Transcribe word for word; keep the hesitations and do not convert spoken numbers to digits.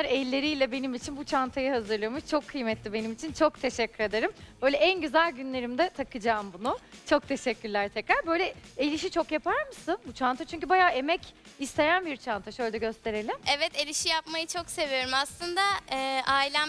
elleriyle benim için bu çantayı hazırlamış. Çok kıymetli benim için. Çok teşekkür ederim. Böyle en güzel günlerimde takacağım bunu. Çok teşekkürler tekrar. Böyle el işi çok yapar mısın? Bu çanta çünkü bayağı emek isteyen bir çanta. Şöyle de gösterelim. Evet, el işi yapmayı çok seviyorum. Aslında e, ailem